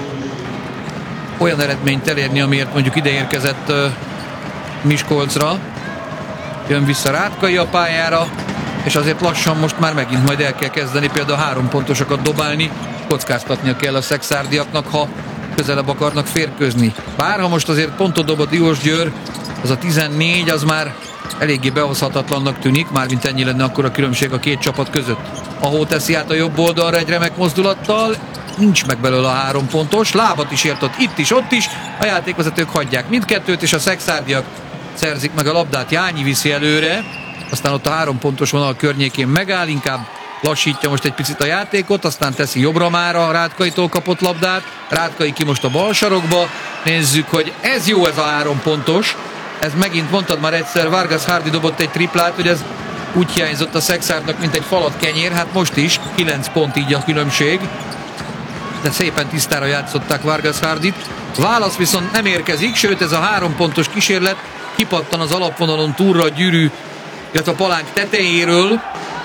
[SPEAKER 3] olyan eredményt elérni, amiért mondjuk ide érkezett Miskolcra. Jön vissza Rátkai a pályára, és azért lassan most már megint majd el kell kezdeni például 3 pontosokat dobálni, kockáztatnia kell a szexárdiaknak, ha közelebb akarnak férkőzni. Bár ha most azért pontot dob a Diósgyőr, az a 14, az már eléggé behozhatatlannak tűnik, mármint ennyi lenne akkor a különbség a 2 csapat között. Ahó teszi át a jobb oldalra egy remek mozdulattal, nincs meg belőle a 3 pontos, lábat is ért itt is, ott is, a játékvezetők hagyják mindkettőt, és a szexárdiak szerzik meg a labdát, Jányi viszi előre, aztán ott a 3 pontos vonal környékén megáll, inkább lassítja most egy picit a játékot, aztán teszi jobbra már a Rátkaitól kapott labdát, Rátkai ki most a bal sarokba, nézzük, hogy ez jó, ez a 3 pontos, ez megint mondtad már egyszer, Vargas Hardy dobott egy triplát, hogy ez úgy hiányzott a Szexárdnak, mint egy falat kenyér, hát most is 9 pont így a különbség, de szépen tisztára játszották Vargas Hardit. Válasz viszont nem érkezik, sőt ez a 3 pontos kísérlet kipattan az alapvonalon túlra a gyűrű, illetve a palánk tetejéről,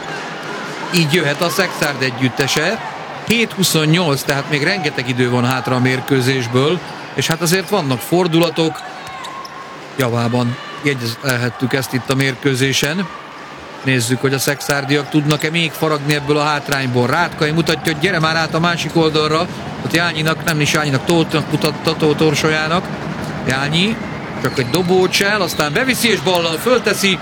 [SPEAKER 3] így jöhet a Szexárd együttese. 7-28, tehát még rengeteg idő van hátra a mérkőzésből, és hát azért vannak fordulatok, javában jegyezhettük ezt itt a mérkőzésen. Nézzük, hogy a szexárdiak tudnak-e még faragni ebből a hátrányból. Rátkai mutatja, hogy gyere már át a másik oldalra. Ott Jányinak, nem is Jányinak, Tótnak mutatta, Tótorsolyának. Jányi csak egy dobócsel, aztán beviszi és ballal fölteszi.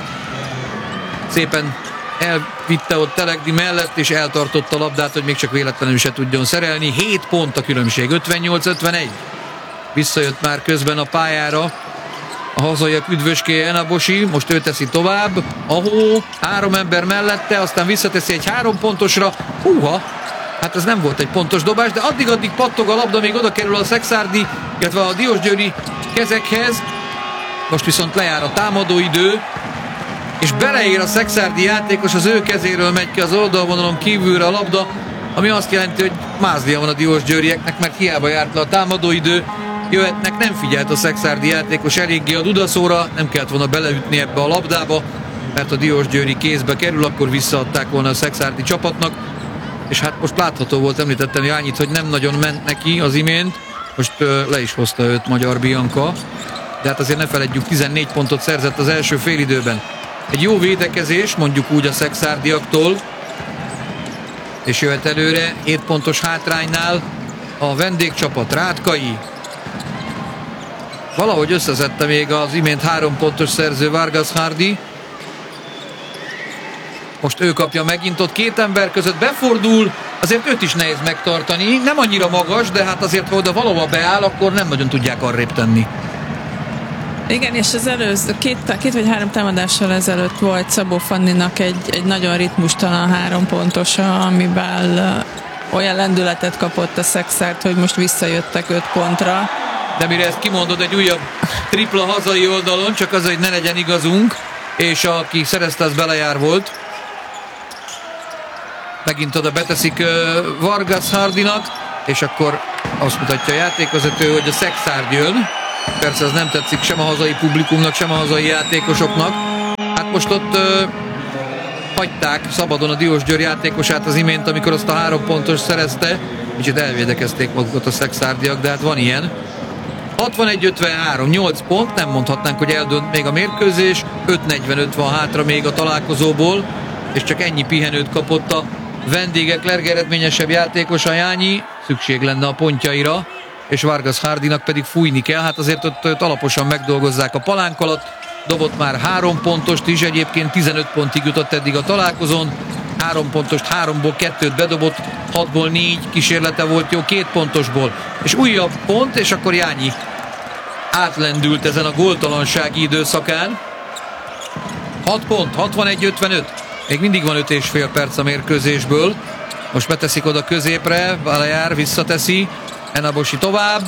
[SPEAKER 3] Szépen elvitte ott Telegdi mellett, és eltartotta a labdát, hogy még csak véletlenül se tudjon szerelni. 7 pont a különbség, 58-51. Visszajött már közben a pályára a hazaiak üdvöskéje Enabosi, most ő teszi tovább, Ahó, 3 ember mellette, aztán visszateszi egy 3 pontosra, húha, hát ez nem volt egy pontos dobás, de addig pattog a labda, még oda kerül a szexárdi, illetve a diósgyőri kezekhez, most viszont lejár a támadóidő, és beleér a szexárdi játékos, az ő kezéről megy ki az oldalvonalon kívülre a labda, ami azt jelenti, hogy mázlia van a diósgyőrieknek, mert hiába járt le a támadóidő, jöhetnek, nem figyelt a szexárdi játékos eléggé a dudaszóra, nem kellett volna beleütni ebbe a labdába, mert a diósgyőri kézbe kerül, akkor visszaadták volna a szexárdi csapatnak, és hát most látható volt, említettem Jányit, hogy nem nagyon ment neki az imént, most le is hozta őt Magyar Bianca, de hát azért ne feledjük, 14 pontot szerzett az első félidőben. Egy jó védekezés, mondjuk úgy a szexárdiaktól, és jöhet előre 7 pontos hátránynál a vendégcsapat. Rátkai valahogy összeszedte még az imént 3 pontos szerző Vargas Hardy. Most ő kapja megint, ott két ember között befordul, azért őt is nehéz megtartani, nem annyira magas, de hát azért, ha oda valahol beáll, akkor nem nagyon tudják arrébb tenni.
[SPEAKER 4] Igen, és az előző két vagy 3 támadással ezelőtt volt Szabó Fanninak egy nagyon ritmustalan 3 pontosa, amivel olyan lendületet kapott a Szexárd, hogy most visszajöttek 5 pontra.
[SPEAKER 3] De mire ezt kimondod, egy újabb tripla hazai oldalon, csak az, hogy ne legyen igazunk, és aki szerezte, az belejár volt. Megint oda beteszik Vargas Hardynak, és akkor azt mutatja a játékvezető, hogy a Szexárd jön. Persze az nem tetszik sem a hazai publikumnak, sem a hazai játékosoknak. Hát most ott hagyták szabadon a Diósgyőr játékosát az imént, amikor azt a 3 pontos szerezte. Kicsit elvédekezték magukat a szexárdiak, de hát van ilyen. 61-53, 8 pont, nem mondhatnánk, hogy eldönt még a mérkőzés. 5:45 van hátra még a találkozóból, és csak ennyi pihenőt kapott a vendégek legeredményesebb játékosa Jányi. Szükség lenne a pontjaira, és Vargas Hardynak pedig fújni kell. Hát azért ott alaposan megdolgozzák a palánk alatt. Dobott már 3 pontost is, egyébként 15 pontig jutott eddig a találkozón. 3 pontost, 3-ból 2-t bedobott, 6-ból 4 kísérlete volt jó, 2 pontosból. És újabb pont, és akkor Jányi átlendült ezen a góltalansági időszakán. 6 pont, 61-55. Még mindig van 5,5 perc a mérkőzésből. Most beteszik oda középre, Valejár visszateszi, Enabosi tovább.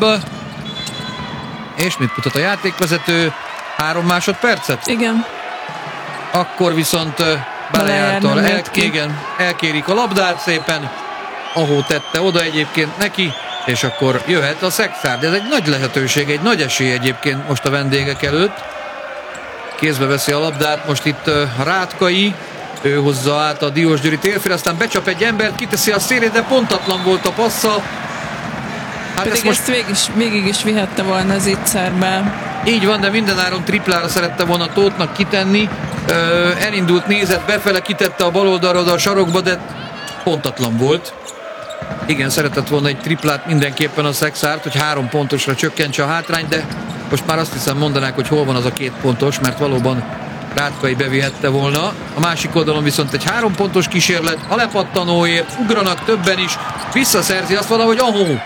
[SPEAKER 3] És mit mutat a játékvezető? 3 másodpercet?
[SPEAKER 4] Igen.
[SPEAKER 3] Akkor viszont Balejártól elkérik a labdát szépen. Ahó tette oda egyébként neki, és akkor jöhet a Szexárd. Ez egy nagy lehetőség, egy nagy esély egyébként most a vendégek előtt. Kézbe veszi a labdát most itt Rátkai. Ő hozza át a diósgyőri térfére, aztán becsap egy embert, kiteszi a szélét, de pontatlan volt a passza.
[SPEAKER 4] Hát pedig ezt végig is vihette volna az Itzerbe.
[SPEAKER 3] Így van, de mindenáron triplára szerette volna Tóthnak kitenni. Elindult, nézett befele, kitette a bal oldalra oda a sarokba, de pontatlan volt. Igen, szeretett volna egy triplát mindenképpen a Szexárd, hogy 3 pontosra csökkentse a hátrányt, de most már azt hiszem mondanák, hogy hol van az a 2 pontos, mert valóban Rátkai bevihette volna. A másik oldalon viszont egy 3 pontos kísérlet, a lepattanóért, ugranak többen is, visszaszerzi azt valahogy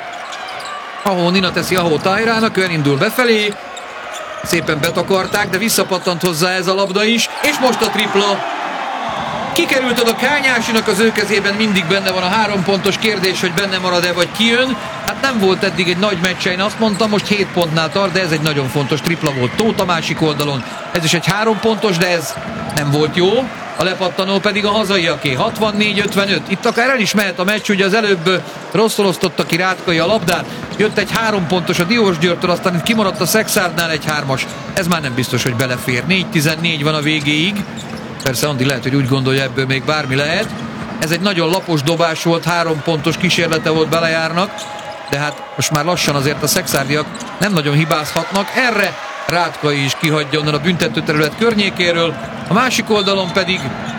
[SPEAKER 3] Ahó Nina teszi Ahó Tájrának, ő elindul befelé, szépen betakarták, de visszapattant hozzá ez a labda is, és most a tripla. Kikerült oda Kányásinak, az ő kezében mindig benne van a 3 pontos, kérdés, hogy benne marad-e vagy kijön. Hát nem volt eddig egy nagy meccse, én azt mondtam, most 7 pontnál tart, de ez egy nagyon fontos tripla volt. Tóth a másik oldalon, ez is egy 3 pontos, de ez nem volt jó. A lepattanó pedig a hazaiaké, 64-55. Itt akár el is mehet a meccs, ugye az előbb rosszul osztotta ki Rátkai a labdát, jött egy 3 pontos a Diósgyőrtől, aztán itt kimaradt a Szexárdnál egy 3-as. Ez már nem biztos, hogy belefér. 4-14 van a végéig. Persze Andi lehet, hogy úgy gondolja, ebből még bármi lehet. Ez egy nagyon lapos dobás volt, 3 pontos kísérlete volt Belejárnak, de hát most már lassan azért a szexárdiak nem nagyon hibázhatnak. Erre Rátkai is kihagyja onnan a büntetőterület környékéről. A másik oldalon pedig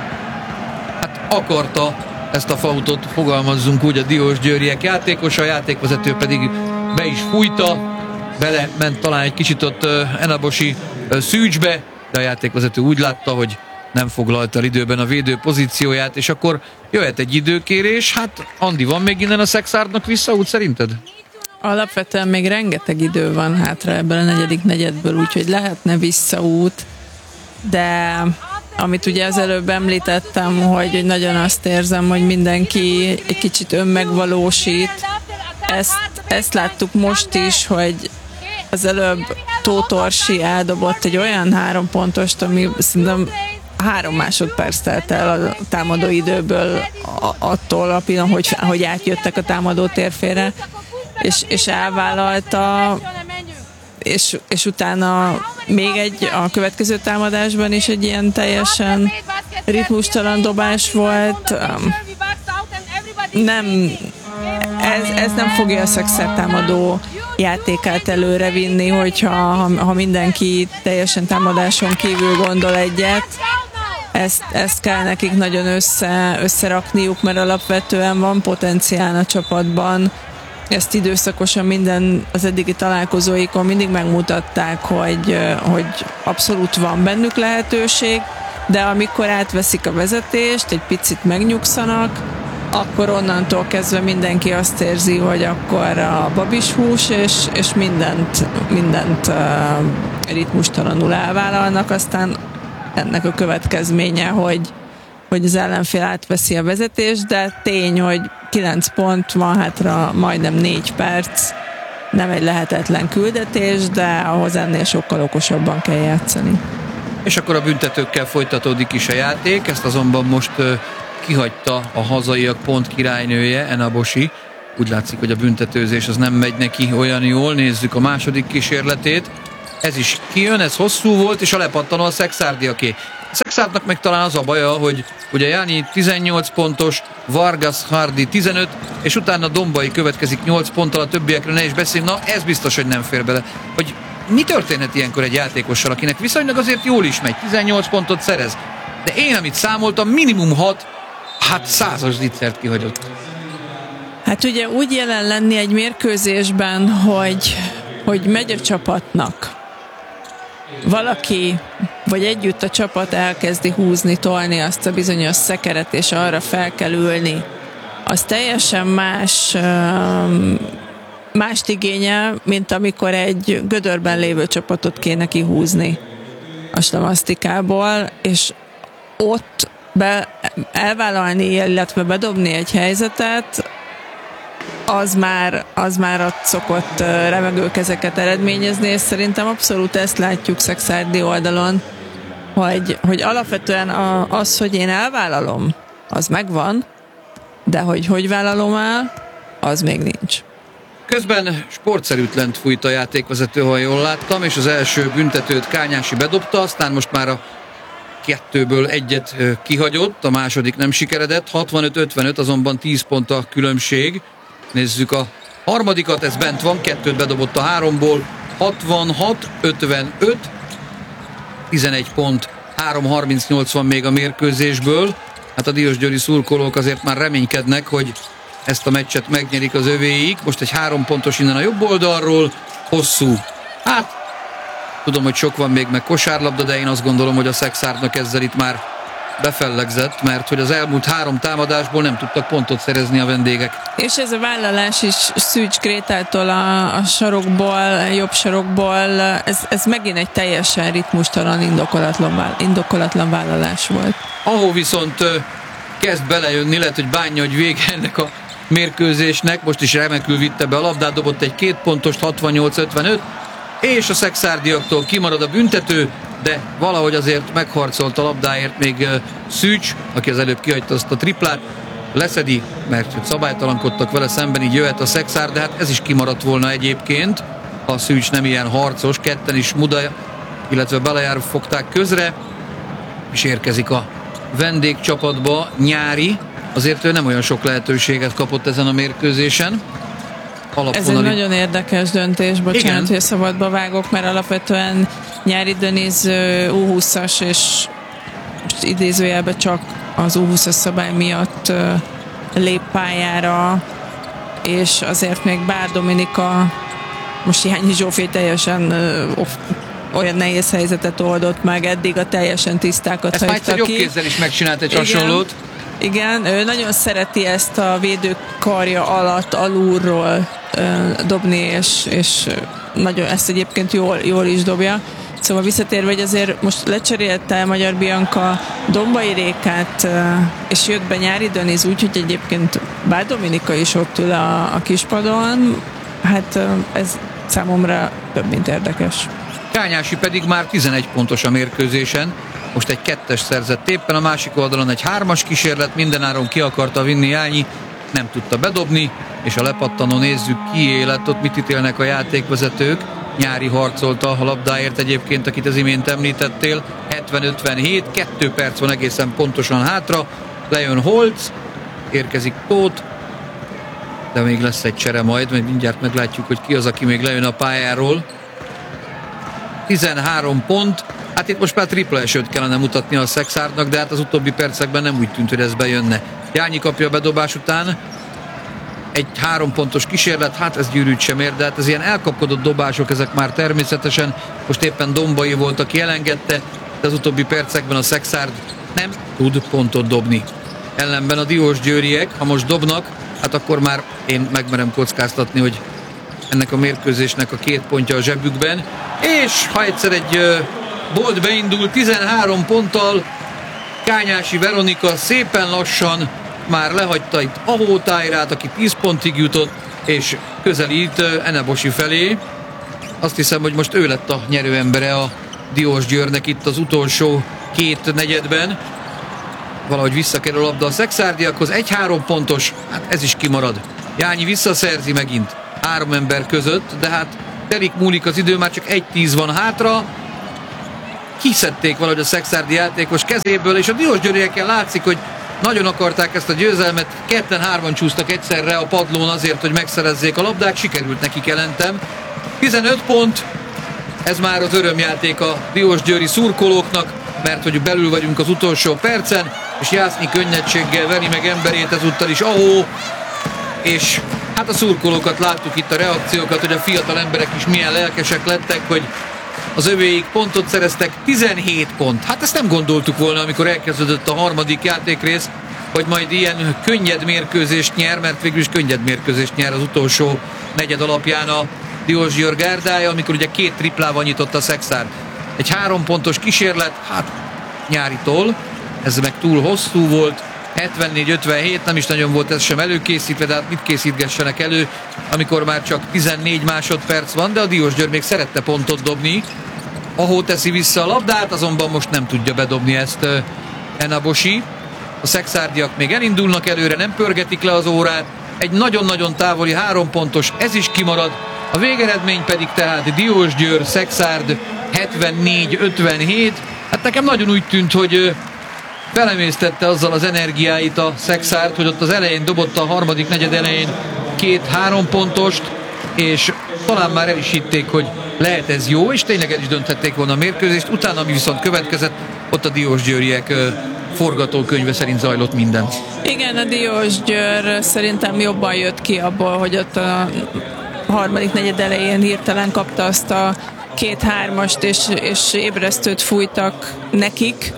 [SPEAKER 3] hát akarta ezt a fautot, fogalmazzunk úgy, a diósgyőriek játékosa, a játékvezető pedig be is fújta, bele ment talán egy kicsit ott Enabosi szűcsbe, de a játékvezető úgy látta, hogy nem foglalta el időben a védő pozícióját, és akkor jöhet egy időkérés. Hát Andi, van még innen a Szexárdnak vissza, úgy szerinted?
[SPEAKER 4] Alapvetően még rengeteg idő van hátra ebből a negyedik negyedből, úgyhogy lehetne visszaút, de amit ugye az előbb említettem, hogy nagyon azt érzem, hogy mindenki egy kicsit önmegvalósít. Ezt láttuk most is, hogy az előbb Tóth Orsi eldobott egy olyan 3 pontost, ami szerintem 3 másodperc telt el a támadó időből attól a pillanat, hogy átjöttek a támadó térfére, és elvállalta, és utána még a következő támadásban is egy ilyen teljesen ritmustalan dobás volt. Ez nem fogja a Szexárd támadó játékát előre vinni, hogyha mindenki teljesen támadáson kívül gondol egyet. ezt kell nekik nagyon összerakniuk, mert alapvetően van potenciál a csapatban. Ezt időszakosan az eddigi találkozóikon mindig megmutatták, hogy abszolút van bennük lehetőség, de amikor átveszik a vezetést, egy picit megnyugszanak, akkor onnantól kezdve mindenki azt érzi, hogy akkor a babis hús, és mindent ritmustalanul elvállalnak, aztán ennek a következménye, hogy az ellenfél átveszi a vezetést, de tény, hogy 9 pont van hátra, majdnem 4 perc, nem egy lehetetlen küldetés, de ahhoz ennél sokkal okosabban kell játszani.
[SPEAKER 3] És akkor a büntetőkkel folytatódik is a játék, ezt azonban most kihagyta a hazaiak pont királynője, Enabosi. Úgy látszik, hogy a büntetőzés az nem megy neki olyan jól. Nézzük a második kísérletét. Ez is kijön, ez hosszú volt, és a lepattanó a Szekszárdiaké. A Szekszárdnak meg talán az a baja, hogy ugye Jányi 18 pontos, Vargas Hardy 15, és utána Dombai következik 8 ponttal, a többiekről ne is beszélni. Na, ez biztos, hogy nem fér bele. Hogy mi történhet ilyenkor egy játékossal, akinek viszonylag azért jól is megy, 18 pontot szerez. De én, amit számoltam, minimum 6, hát 100-as zicsert kihagyott.
[SPEAKER 4] Hát ugye úgy jelen lenni egy mérkőzésben, hogy megy a csapatnak. Valaki, vagy együtt a csapat elkezdi húzni, tolni azt a bizonyos szekeret, és arra fel kell ülni. Az teljesen mást igényel, mint amikor egy gödörben lévő csapatot kéne kihúzni a slamasztikából, és ott elvállalni, illetve bedobni egy helyzetet, az már ott szokott remegő kezeket eredményezni, és szerintem abszolút ezt látjuk Szekszárdi oldalon, hogy alapvetően az, hogy én elvállalom, az megvan, de hogy vállalom el, az még nincs.
[SPEAKER 3] Közben sportszerűtlent fújt a játékvezető, ha jól láttam, és az első büntetőt Kányási bedobta, aztán most már a 2-ből egyet kihagyott, a második nem sikeredett, 65-55, azonban 10 pont a különbség. Nézzük a harmadikat, ez bent van, 2-t bedobott a 3-ból, 66-55, 11 pont, 3-38 van még a mérkőzésből. Hát a diósgyőri szurkolók azért már reménykednek, hogy ezt a meccset megnyerik az övéik. Most egy 3 pontos innen a jobb oldalról, hosszú. Hát, tudom, hogy sok van még meg kosárlabda, de én azt gondolom, hogy a Szekszárdnak ezzel itt már befellegzett, mert hogy az elmúlt 3 támadásból nem tudtak pontot szerezni a vendégek. És
[SPEAKER 4] ez a vállalás is Szűcs Grétától a sarokból, jobb sarokból, ez megint egy teljesen ritmustalan, indokolatlan vállalás volt.
[SPEAKER 3] Ahol viszont kezd belejönni, lehet, hogy bánja, hogy vége ennek a mérkőzésnek, most is remekül vitte be a labdát, dobott egy 2 pontost, 68-55, és a szekszárdiaktól kimarad a büntető, de valahogy azért megharcolt a labdáért még Szűcs, aki az előbb kihagyta azt a triplát, leszedi, mert szabálytalankodtak vele szemben, így jöhet a Szekszárd, de hát ez is kimaradt volna egyébként, ha a Szűcs nem ilyen harcos, ketten is Muda, illetve Belejár fogták közre, és érkezik a vendégcsapatba Nyári, azért ő nem olyan sok lehetőséget kapott ezen a mérkőzésen.
[SPEAKER 4] Ez egy nagyon érdekes döntés, bocsánat, hogy szabadba vágok, mert alapvetően Nyári Döniz U20-as, és most idézőjelben csak az U20-as szabály miatt lép pályára, és azért még Bár Dominika, most Jányi Zsófi teljesen olyan nehéz helyzetet oldott meg, eddig a teljesen tisztákat hagyta ki.
[SPEAKER 3] Ezt már egyszer jobb kézzel is megcsinált egy hasonlót.
[SPEAKER 4] Igen, ő nagyon szereti ezt a védőkarja alatt, alulról dobni, és nagyon ezt egyébként jól is dobja. Szóval visszatérve, hogy azért most lecserélte Magyar Bianca Dombai Rékát, és jött be Nyári Döniz úgy, hogy egyébként Bár Dominika is ott ül a kispadon. Hát ez számomra több, mint érdekes.
[SPEAKER 3] Kányási pedig már 11 pontos a mérkőzésen. Most egy 2-es szerzett éppen, a másik oldalon egy 3-as kísérlet, mindenáron ki akarta vinni Jányi, nem tudta bedobni, és a lepattanó nézzük kié lett, ott mit ítélnek a játékvezetők. Nyári harcolta a labdáért egyébként, akit az imént említettél, 70-57, 2 perc van egészen pontosan hátra, lejön Holc, érkezik Tóth, de még lesz egy csere majd mindjárt meglátjuk, hogy ki az, aki még lejön a pályáról. 13 pont, Hát itt most már tripla esőt kellene mutatni a Szexárdnak, de hát az utóbbi percekben nem úgy tűnt, hogy ez bejönne. Jányi kapja a bedobás után egy 3 pontos kísérlet, hát ez gyűrűt sem ér, de hát ez ilyen elkapkodott dobások, ezek már természetesen. Most éppen Dombai volt, aki elengedte, de az utóbbi percekben a Szexárd nem tud pontot dobni. Ellenben a diósgyőriek, ha most dobnak, hát akkor már én megmerem kockáztatni, hogy ennek a mérkőzésnek a 2 pontja a zsebükben. És ha egyszer egy bolt beindul 13 ponttal, Kányási Veronika szépen lassan már lehagyta itt Ahó Tájrát, aki 10 pontig jutott, és közelít Enebosi felé. Azt hiszem, hogy most ő lett a nyerőembere a Diósgyőrnek itt az utolsó 2 negyedben. Valahogy visszakerül a labda a szexárdiakhoz, 1-3 pontos, hát ez is kimarad. Jányi visszaszerzi megint 3 ember között, de hát telik múlik az idő, már csak 1-10 van hátra. Kiszedték valahogy a szexárdi játékos kezéből, és a diósgyőrieken látszik, hogy nagyon akarták ezt a győzelmet, 2-3-an csúsztak egyszerre a padlón azért, hogy megszerezzék a labdát, sikerült nekik, jelentem. 15 pont, ez már az örömjáték a diósgyőri szurkolóknak, mert hogy belül vagyunk az utolsó percen, és Jásznyi könnyedséggel veri meg emberét ezúttal is Ahó, és hát a szurkolókat láttuk itt, a reakciókat, hogy a fiatal emberek is milyen lelkesek lettek, hogy az övéik pontot szereztek, 17 pont. Hát ezt nem gondoltuk volna, amikor elkezdődött a harmadik játékrész, hogy majd ilyen könnyed mérkőzést nyer, mert végül is könnyed mérkőzést nyer az utolsó negyed alapján a Diósgyőr gárdája, amikor ugye 2 triplával nyitott a Szexárd. Egy 3 pontos kísérlet, hát nyáritól, ez meg túl hosszú volt, 74-57, nem is nagyon volt ez sem előkészítve, de hát mit készítgessenek elő, amikor már csak 14 másodperc van, de a Diósgyőr még szerette pontot dobni. Ahó teszi vissza a labdát, azonban most nem tudja bedobni ezt Enabosi. A szexárdiak még elindulnak előre, nem pörgetik le az órát, egy nagyon-nagyon távoli 3 pontos, ez is kimarad, a végeredmény pedig tehát Diósgyőr, Szexárd 74-57. Hát nekem nagyon úgy tűnt, hogy felemésztette azzal az energiáit a Szexárd, hogy ott az elején dobott a harmadik negyed elején 2-3 pontost, és talán már el is hitték, hogy lehet ez jó, és tényleg el is dönthették volna a mérkőzést. Utána, ami viszont következett, ott a diósgyőriek forgatókönyve szerint zajlott minden.
[SPEAKER 4] Igen, a Diósgyőr szerintem jobban jött ki abból, hogy ott a harmadik negyed elején hirtelen kapta azt a 2-3-ast, és ébresztőt fújtak nekik,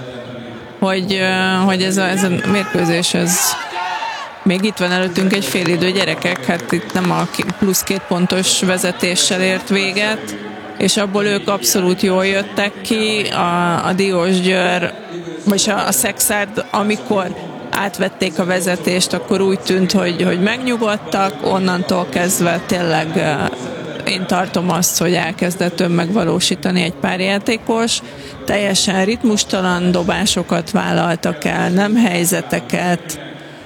[SPEAKER 4] hogy ez a mérkőzés, ez még itt van előttünk egy félidő, gyerekek, hát itt nem a plusz 2 pontos vezetéssel ért véget, és abból ők abszolút jól jöttek ki, a Diósgyőr, vagy a Szexárd, amikor átvették a vezetést, akkor úgy tűnt, hogy megnyugodtak, onnantól kezdve tényleg én tartom azt, hogy elkezdett önmegvalósítani egy pár játékos, teljesen ritmustalan dobásokat vállaltak el, nem helyzeteket,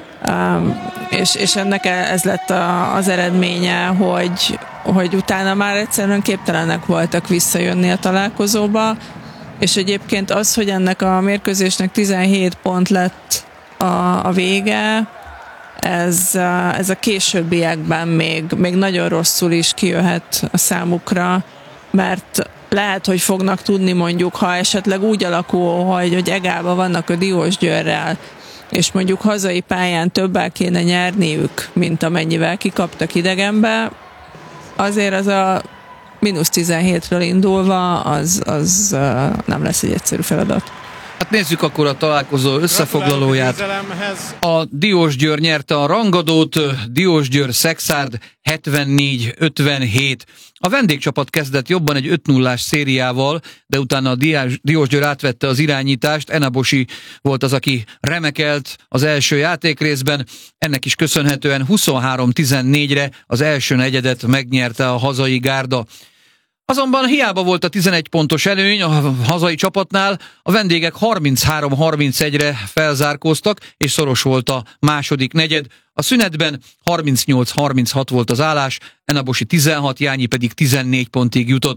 [SPEAKER 4] és ennek ez lett az eredménye, hogy utána már egyszerűen képtelenek voltak visszajönni a találkozóba, és egyébként az, hogy ennek a mérkőzésnek 17 pont lett a vége, ez a későbbiekben még nagyon rosszul is kijöhet a számukra, mert lehet, hogy fognak tudni mondjuk, ha esetleg úgy alakul, hogy egálba vannak a Diósgyőrrel, és mondjuk hazai pályán többel kéne nyerniük, mint amennyivel kikaptak idegenbe, azért az a -17-ről indulva, az nem lesz egy egyszerű feladat.
[SPEAKER 3] Hát nézzük akkor a találkozó összefoglalóját. A Diósgyőr nyerte a rangadót, Diósgyőr Szexárd 74-57. A vendégcsapat kezdett jobban egy 5-0-ás szériával, de utána a Diósgyőr átvette az irányítást. Enabosi volt az, aki remekelt az első játékrészben. Ennek is köszönhetően 23-14-re az első negyedet megnyerte a hazai gárda. Azonban hiába volt a 11 pontos előny a hazai csapatnál, a vendégek 33-31-re felzárkóztak, és szoros volt a második negyed. A szünetben 38-36 volt az állás, Enabosi 16, Jányi pedig 14 pontig jutott.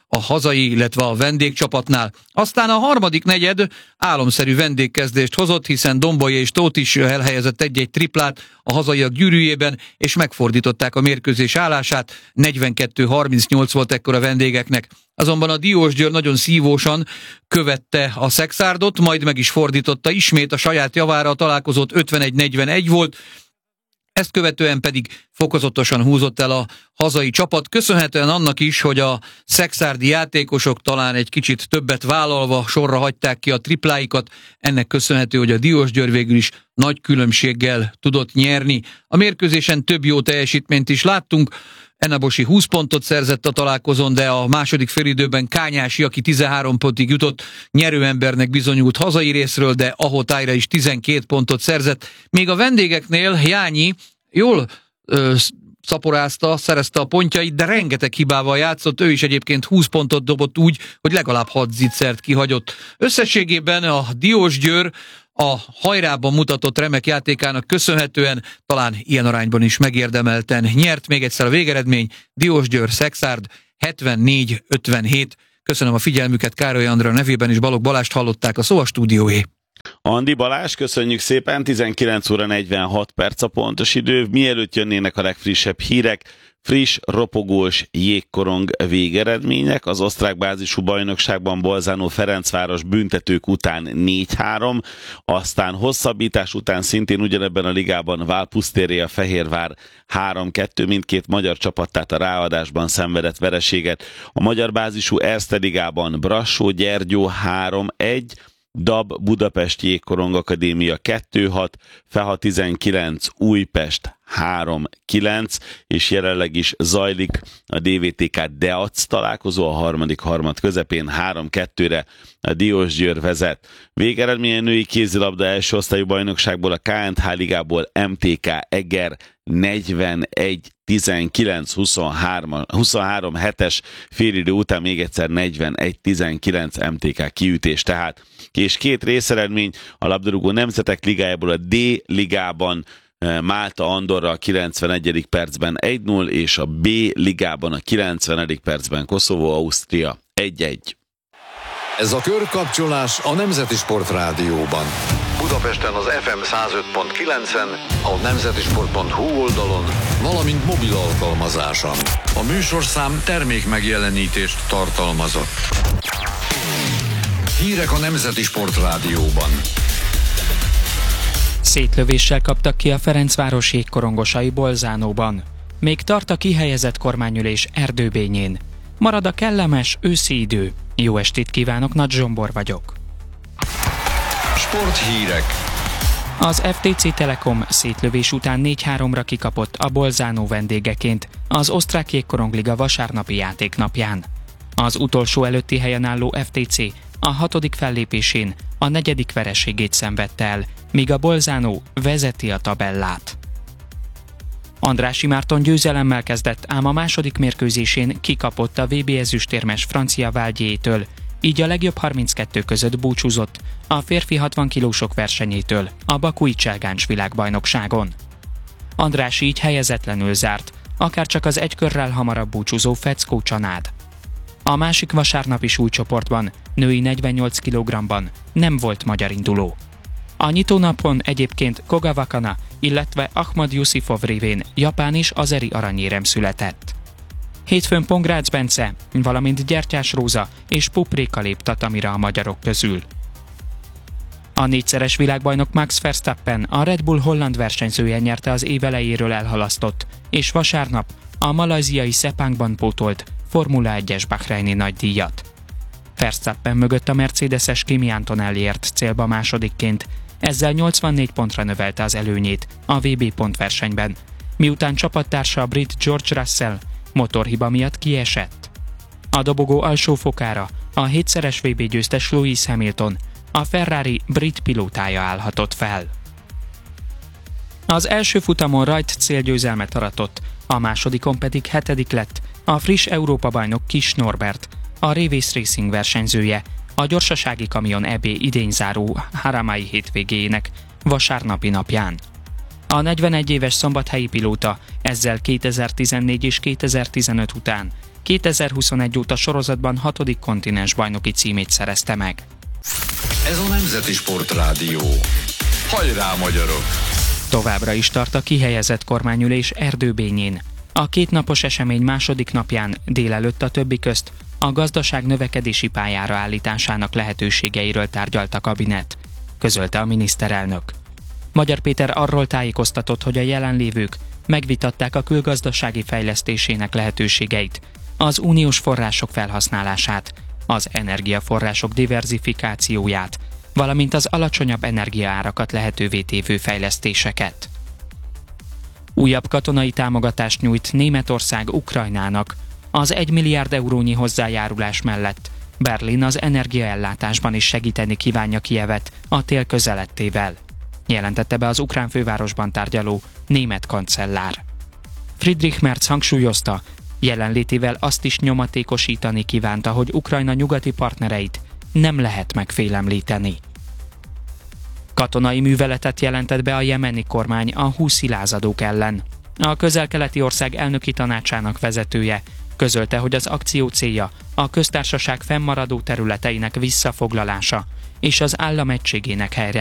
[SPEAKER 3] a hazai, illetve a vendégcsapatnál. Aztán a harmadik negyed álomszerű vendégkezdést hozott, hiszen Dombolya és Tóth is elhelyezett egy-egy triplát a hazaiak gyűrűjében, és megfordították a mérkőzés állását. 42-38 volt ekkor a vendégeknek. Azonban a Diósgyőr nagyon szívósan követte a Szekszárdot, majd meg is fordította ismét a saját javára, a találkozót 51-41 volt. Ezt követően pedig fokozatosan húzott el a hazai csapat, köszönhetően annak is, hogy a szekszárdi játékosok talán egy kicsit többet vállalva sorra hagyták ki a tripláikat, ennek köszönhető, hogy a Diósgyőr végül is nagy különbséggel tudott nyerni. A mérkőzésen több jó teljesítményt is láttunk, Enabosi 20 pontot szerzett a találkozón, de a második félidőben Kányási, aki 13 pontig jutott, nyerőembernek bizonyult hazai részről, de Ahotájra is 12 pontot szerzett. Még a vendégeknél Jányi jól szaporázta, szerezte a pontjait, de rengeteg hibával játszott, ő is egyébként 20 pontot dobott úgy, hogy legalább 6 zicsert kihagyott. Összességében a Diósgyőr a hajrában mutatott remek játékának köszönhetően talán ilyen arányban is megérdemelten nyert. Még egyszer a végeredmény: Diósgyőr Szekszárd 74-57. Köszönöm a figyelmüket, Károly Andrea nevében is Balogh Balást hallották, a szó a stúdióé.
[SPEAKER 2] Andi Balázs, köszönjük szépen, 19 óra 46 perc a pontos idő. Mielőtt jönnének a legfrissebb hírek, friss, ropogós jégkorong végeredmények. Az osztrák bázisú bajnokságban Bolzano Ferencváros büntetők után 4-3, aztán hosszabbítás után szintén ugyanebben a ligában Válpusztéria Fehérvár 3-2, mindkét magyar csapat tehát a ráadásban szenvedett vereséget. A magyar bázisú Erste ligában Brassó-Gyergyó 3-1, DAB Budapest Jégkorong Akadémia 2-6, FEHA 19, Újpest 3-9, és jelenleg is zajlik a DVTK Deac találkozó, a harmadik harmad közepén 3-2-re a Diósgyőr vezet. Végeredményen női kézilabda első osztályú bajnokságból, a KNH ligából MTK Eger 41-19-23-7-es félidő után még egyszer 41-19 MTK kiütés tehát. És két részeredmény a labdarúgó nemzetek ligájából: a D ligában Málta Andorra a 91. percben 1-0, és a B ligában a 90. percben Koszovó Ausztria 1-1.
[SPEAKER 1] Ez a körkapcsolás a Nemzeti Sport Rádióban. Budapesten az FM 105.9-en, a nemzetisport.hu oldalon, valamint mobil alkalmazáson. A műsorszám termék megjelenítést tartalmazott. Hírek a Nemzeti Sport Rádióban.
[SPEAKER 5] Szétlövéssel kaptak ki a Ferencváros jégkorongosai Bolzánóban. Még tart a kihelyezett kormányülés Erdőbényén. Marad a kellemes őszi idő. Jó estét kívánok, Nagy Zsombor vagyok.
[SPEAKER 1] Sporthírek.
[SPEAKER 5] Az FTC Telekom szétlövés után 4-3-ra kikapott a Bolzánó vendégeként az osztrák jégkorongliga vasárnapi játéknapján. Az utolsó előtti helyen álló FTC a 6. fellépésén a 4. vereségét szenvedte el, míg a Bolzánó vezeti a tabellát. Andrássy Márton győzelemmel kezdett, ám a második mérkőzésén kikapott a VB ezüstérmes Francia Valdiétől, így a legjobb 32 között búcsúzott a férfi 60 kilósok versenyétől a bakui cselgáncs világbajnokságon. Andrássy így helyezetlenül zárt, akárcsak az egy körrel hamarabb búcsúzó Feckó Csanád. A másik vasárnapi súlycsoportban, női 48 kg-ban nem volt magyar induló. A nyitónapon egyébként Koga Wakana, illetve Ahmad Yusifov révén japán és azeri aranyérem született. Hétfőn Pongrácz Bence, valamint Gyertyás Róza és Pupréka lép tatamira a magyarok közül. A 4-szeres világbajnok Max Verstappen, a Red Bull holland versenyzője nyerte az év elejéről elhalasztott, és vasárnap a malajziai Sepangban pótolt Formula 1-es bahreini nagydíjat. Verstappen mögött a mercedeses Kimi Antonelli ért célba másodikként, ezzel 84 pontra növelte az előnyét a VB pontversenyben, miután csapattársa a brit George Russell motorhiba miatt kiesett. A dobogó alsó fokára a 7-szeres VB győztes Lewis Hamilton, a Ferrari brit pilótája állhatott fel. Az első futamon Wright célgyőzelmet aratott, a másodikon pedig 7. lett a friss Európa-bajnok Kis Norbert, a Revész Racing versenyzője, a gyorsasági kamion EB idényzáró Haramai hétvégéjének vasárnapi napján. A 41 éves szombathelyi pilóta ezzel 2014 és 2015 után 2021 óta sorozatban 6. kontinens bajnoki címét szerezte meg.
[SPEAKER 1] Ez a Nemzeti Sportrádió. Hajrá, magyarok!
[SPEAKER 5] Továbbra is tart a kihelyezett kormányülés Erdőbényén. A kétnapos esemény második napján délelőtt a többi közt a gazdaság növekedési pályára állításának lehetőségeiről tárgyalt a kabinet, közölte a miniszterelnök. Magyar Péter arról tájékoztatott, hogy a jelenlévők megvitatták a külgazdasági fejlesztésének lehetőségeit, az uniós források felhasználását, az energiaforrások diverzifikációját, valamint az alacsonyabb energiaárakat lehetővé tévő fejlesztéseket. Újabb katonai támogatást nyújt Németország Ukrajnának. Az 1 milliárd eurónyi hozzájárulás mellett Berlin az energiaellátásban is segíteni kívánja Kijevet a tél közelettével, jelentette be az ukrán fővárosban tárgyaló német kancellár. Friedrich Merz hangsúlyozta, jelenlétével azt is nyomatékosítani kívánta, hogy Ukrajna nyugati partnereit nem lehet megfélemlíteni. Katonai műveletet jelentett be a jemeni kormány a húszi lázadók ellen. A közel-keleti ország elnöki tanácsának vezetője közölte, hogy az akció célja a köztársaság fennmaradó területeinek visszafoglalása és az állam egységének helyre